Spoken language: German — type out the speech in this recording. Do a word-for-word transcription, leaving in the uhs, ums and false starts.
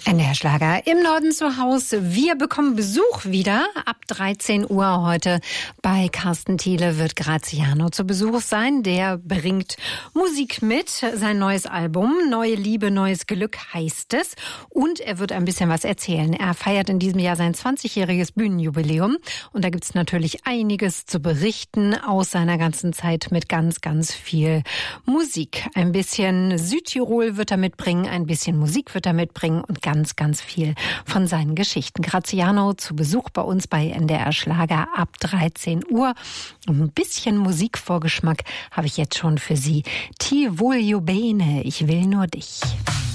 N D R Schlager im Norden zu Hause. Wir bekommen Besuch wieder ab dreizehn Uhr heute. Bei Carsten Thiele wird Graziano zu Besuch sein. Der bringt Musik mit, sein neues Album. Neue Liebe, neues Glück heißt es. Und er wird ein bisschen was erzählen. Er feiert in diesem Jahr sein zwanzigjähriges Bühnenjubiläum. Und da gibt's natürlich einiges zu berichten aus seiner ganzen Zeit mit ganz, ganz viel Musik. Ein bisschen Südtirol wird er mitbringen, ein bisschen Musik wird er mitbringen und ganz, ganz viel von seinen Geschichten. Graziano zu Besuch bei uns bei N D R Schlager ab dreizehn Uhr. Und ein bisschen Musikvorgeschmack habe ich jetzt schon für Sie. Ti voglio bene, ich will nur dich.